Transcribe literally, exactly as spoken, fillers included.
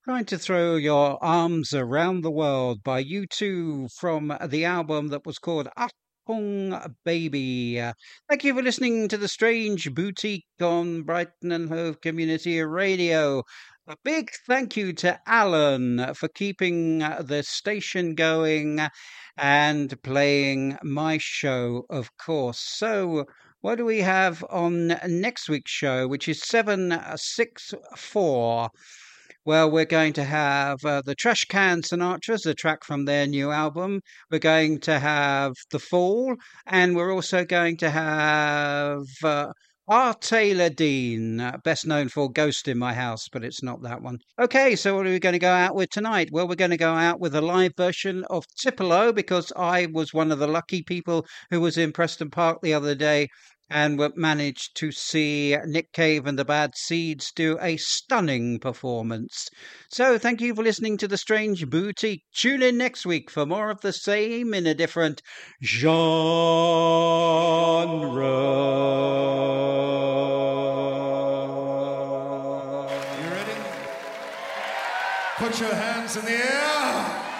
Trying to throw your arms around the world by U two from the album that was called Achtung Baby. Uh, thank you for listening to the Strange Boutique on Brighton and Hove Community Radio. A big thank you to Alan for keeping uh, the station going and playing my show, of course. So, what do we have on next week's show, which is seven six four? Well, we're going to have uh, the Trash Can Sinatras, a track from their new album. We're going to have The Fall, and we're also going to have uh, R. Taylor Dean, uh, best known for Ghost in My House, but it's not that one. Okay, so what are we going to go out with tonight? Well, we're going to go out with a live version of Tupelo, because I was one of the lucky people who was in Preston Park the other day and managed to see Nick Cave and the Bad Seeds do a stunning performance. So thank you for listening to The Strange Boutique. Tune in next week for more of the same in a different genre. You ready? Put your hands in the air.